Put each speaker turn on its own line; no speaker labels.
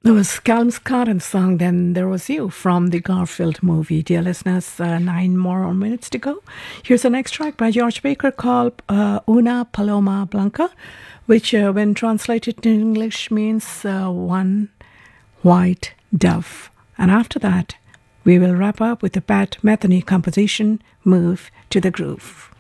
There was Calum Scott and song Then There Was You from the Garfield movie. Dear listeners, 9 more minutes to go. Here's the next track by George Baker called Una Paloma Blanca, which when translated in English means one white dove. And after that, we will wrap up with the Pat Metheny composition, Move to the Groove.